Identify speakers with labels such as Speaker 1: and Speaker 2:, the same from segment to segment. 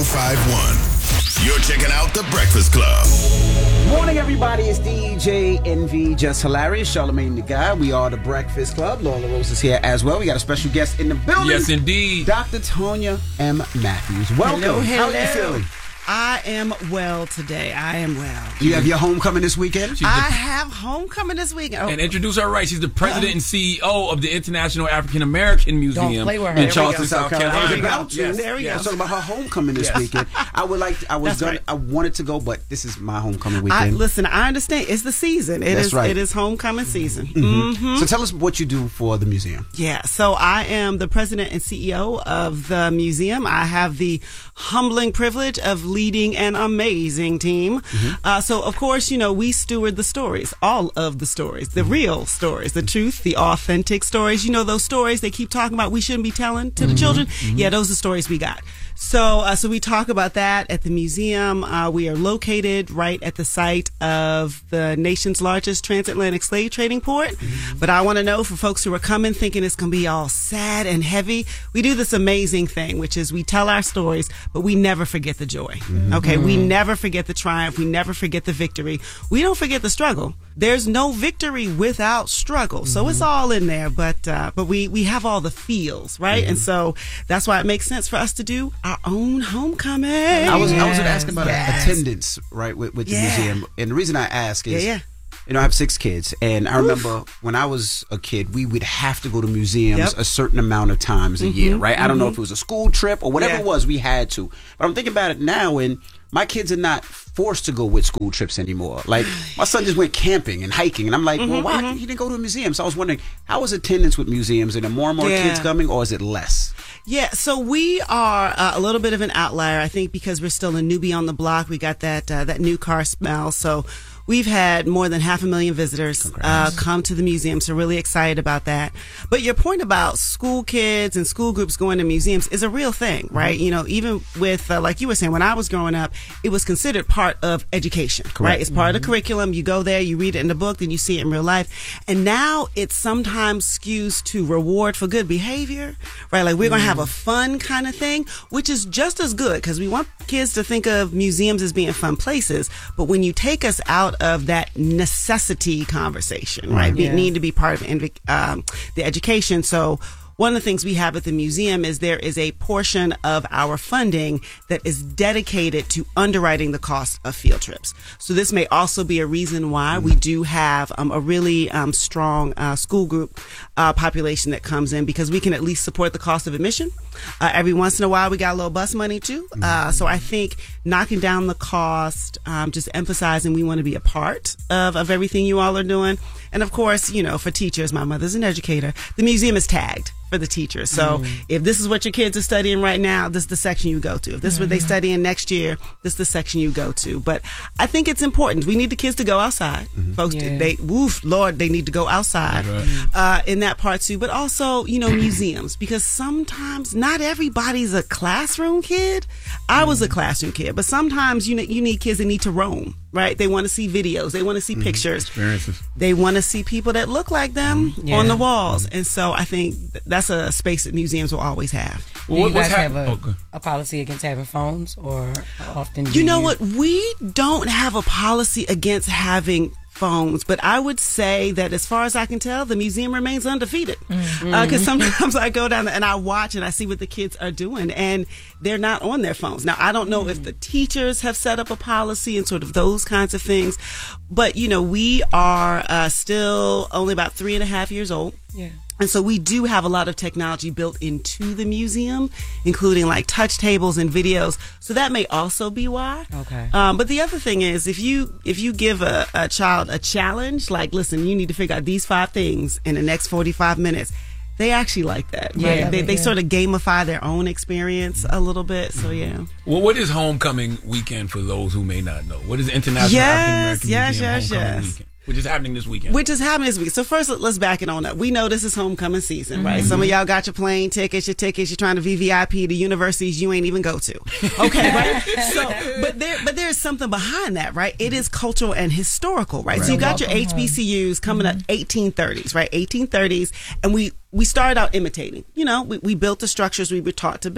Speaker 1: 1051. You're checking out The Breakfast Club.
Speaker 2: Morning, everybody. It's DJ Envy, Just Hilarious, Charlamagne the Guy. We are The Breakfast Club. Lola Rose is here as well. We got a special guest in the building.
Speaker 3: Yes, indeed.
Speaker 2: Dr. Tonya M. Matthews. Welcome.
Speaker 4: Hello.
Speaker 2: How are you feeling?
Speaker 4: I am well today. I am well.
Speaker 2: Do you have your homecoming this weekend?
Speaker 4: I have homecoming this weekend.
Speaker 3: And introduce her right. She's the president and CEO of the International African American Museum in Charleston, South Carolina.
Speaker 2: There we go. I'm talking about her homecoming this weekend. I wanted to go, but this is my homecoming weekend.
Speaker 4: Listen, I understand. It's the season. That's right. It is homecoming season.
Speaker 2: Mm-hmm. So tell us what you do for the museum.
Speaker 4: Yeah. So I am the president and CEO of the museum. I have the humbling privilege of leading an amazing team. So, of course, we steward the stories, all of the stories, the real stories, the truth, the authentic stories. Those stories they keep talking about we shouldn't be telling to the children. Yeah, those are stories we got. So we talk about that at the museum. We are located right at the site of the nation's largest transatlantic slave trading port. But I want to know, for folks who are coming thinking it's going to be all sad and heavy, we do this amazing thing, which is we tell our stories, but we never forget the joy. Okay, we never forget the triumph. We never forget the victory. We don't forget the struggle. There's no victory without struggle. So it's all in there, but we have all the feels, right? And so that's why it makes sense for us to do our own homecoming.
Speaker 2: I was asking about attendance, right, with the museum. And the reason I ask is, I have 6 kids, and I remember when I was a kid, we would have to go to museums a certain amount of times a year, right? I don't know if it was a school trip or whatever it was, we had to. But I'm thinking about it now, and my kids are not forced to go with school trips anymore. Like, my son just went camping and hiking, and I'm like, well, why he didn't go to a museum? So I was wondering, how is attendance with museums? Are there more and more kids coming, or is it less?
Speaker 4: Yeah, so we are a little bit of an outlier, I think, because we're still a newbie on the block. We got that new car smell, so we've had more than 500,000 visitors come to the museum, so really excited about that. But your point about school kids and school groups going to museums is a real thing, right? Even with, like you were saying, when I was growing up, it was considered part of education, right? It's part of the curriculum. You go there, you read it in the book, then you see it in real life. And now it sometimes skews to reward for good behavior, right? Like, we're going to have a fun kind of thing, which is just as good, because we want kids to think of museums as being fun places. But when you take us out of that necessity conversation, right? We need to be part of the education. So one of the things we have at the museum is there is a portion of our funding that is dedicated to underwriting the cost of field trips. So this may also be a reason why we do have a really strong school group population that comes in, because we can at least support the cost of admission. Every once in a while, we got a little bus money too. So I think knocking down the cost, just emphasizing we want to be a part of everything you all are doing. And of course, for teachers, my mother's an educator, the museum is tagged for the teachers. So if this is what your kids are studying right now, this is the section you go to. If this is what they studying next year, this is the section you go to. But I think it's important. We need the kids to go outside. Folks, Lord, they need to go outside in that part too. But also, museums, because sometimes not everybody's a classroom kid. I was a classroom kid, but sometimes you need kids that need to roam. Right? They want to see videos. They want to see pictures.
Speaker 3: Experiences.
Speaker 4: They want to see people that look like them on the walls. And so I think that's a space that museums will always have.
Speaker 5: Do you guys have a policy against having phones, or often do
Speaker 4: you know what? We don't have a policy against having phones, but I would say that as far as I can tell, the museum remains undefeated. Because sometimes I go down there and I watch and I see what the kids are doing, and they're not on their phones. Now, I don't know if the teachers have set up a policy and sort of those kinds of things, but we are still only about 3.5 years old.
Speaker 5: Yeah.
Speaker 4: And so we do have a lot of technology built into the museum, including like touch tables and videos. So that may also be why.
Speaker 5: Okay.
Speaker 4: But the other thing is, if you give a child a challenge, like, listen, you need to figure out these 5 things in the next 45 minutes, they actually like that. Right?
Speaker 5: Yeah,
Speaker 4: they sort of gamify their own experience a little bit. So yeah.
Speaker 3: Well, what is homecoming weekend for those who may not know? What is International African American Museum homecoming weekend? Which is happening this weekend. So first, let's back it on up. We know this is homecoming season, right? Some of y'all got your plane tickets, you're trying to VVIP to universities you ain't even go to. Okay, right? So, but there's something behind that, right? It is cultural and historical, right? So you got your HBCUs coming up 1830s, right? 1830s, and we started out imitating. We built the structures we were taught to build.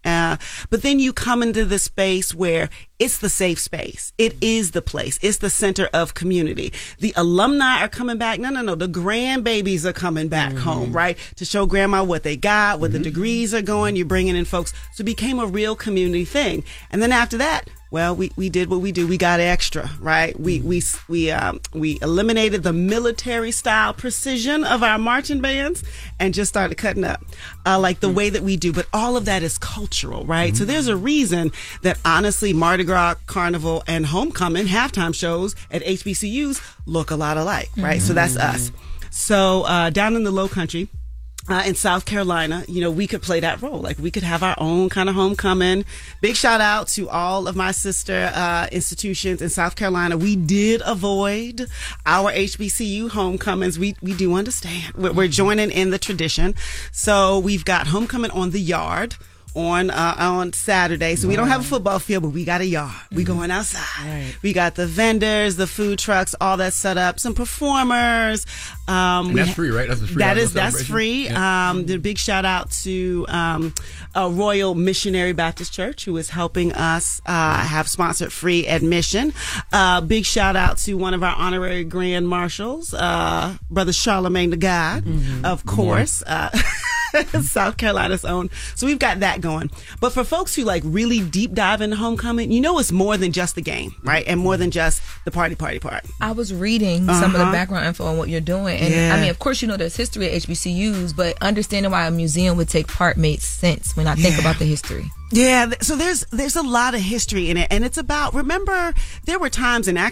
Speaker 4: But then you come into the space where it's the safe space. It is the place. It's the center of community. The alumni are coming back. No. The grandbabies are coming back home, right? To show grandma what they got, what the degrees are going. You're bringing in folks. So it became a real community thing. And then after that, well, we did what we do. We got extra, right? We eliminated the military style precision of our marching bands and just started cutting up, like the way that we do. But all of that is cultural, right? So there's a reason that honestly, Mardi Gras, Carnival, and Homecoming halftime shows at HBCUs look a lot alike, right? So that's us. So down in the Low Country, in South Carolina, we could play that role. Like, we could have our own kind of homecoming. Big shout out to all of my sister institutions in South Carolina. We did avoid our HBCU homecomings. We do understand. We're joining in the tradition. So we've got homecoming on the yard on Saturday. So we don't have a football field, but we got a yard. We going outside. Right. We got the vendors, the food trucks, all that set up, some performers.
Speaker 3: And that's free, right?
Speaker 4: That's free. Yeah. The big shout out to Royal Missionary Baptist Church, who is helping us have sponsored free admission. Big shout out to one of our honorary grand marshals, Brother Charlemagne the God, of course. South Carolina's own. So we've got that going. But for folks who like really deep dive into homecoming, it's more than just the game, right? And more than just the party part.
Speaker 6: I was reading some of the background info on what you're doing. And I mean, of course, there's history at HBCUs, but understanding why a museum would take part made sense when I think about the history.
Speaker 4: Yeah, so there's a lot of history in it, and it's about, remember, there were times, and